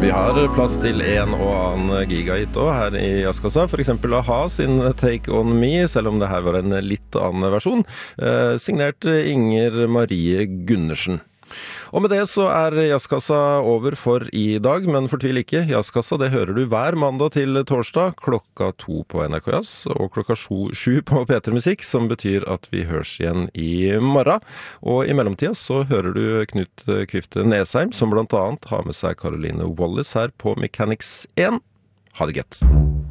Vi har plass til en og annen gigahit også her i Jazzkassa. For eksempel A-ha sin Take On Me, selv om det her var en litt annen versjon. Signert Inger Marie Gundersen. Og med det så Jazzkassa over for i dag, men fortvil ikke, Jazzkassa det hører du hver mandag til torsdag, 2:00 på NRK Jazz, og 7:00 på P3 Musikk, som betyr at vi høres igjen i morgen. Og i mellomtida så hører du Knut Kvifte Nesheim, som blant annet har med seg Caroline Wallace her på Mechanics 1. Ha det gøtt!